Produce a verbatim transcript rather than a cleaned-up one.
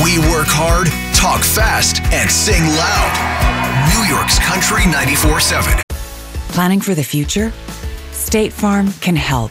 We work hard, talk fast, and sing loud. New York's Country ninety-four seven. Planning for the future? State Farm can help.